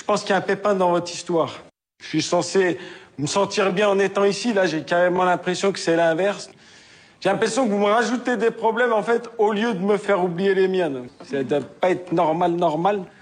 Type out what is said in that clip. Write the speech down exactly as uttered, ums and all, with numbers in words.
pense qu'il y a un pépin dans votre histoire. Je suis censé me sentir bien en étant ici. Là, j'ai carrément l'impression que c'est l'inverse. J'ai l'impression que vous me rajoutez des problèmes, en fait, au lieu de me faire oublier les miennes. Ça doit pas être normal, normal.